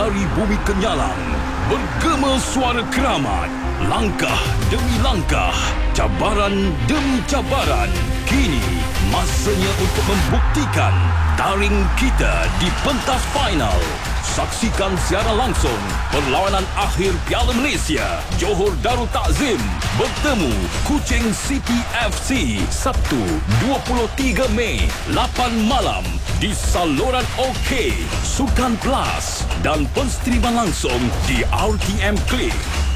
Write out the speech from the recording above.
dari bumi Kenyalang. Bergema suara keramat. Langkah demi langkah. Cabaran demi cabaran. Kini, masanya untuk membuktikan taring kita di pentas final. Saksikan secara langsung perlawanan akhir Piala Malaysia. Johor Darul Takzim bertemu Kuching City FC Sabtu 23 Mei 8 malam di saluran OK, Sukan Plus dan penstriman langsung di RTM Klik.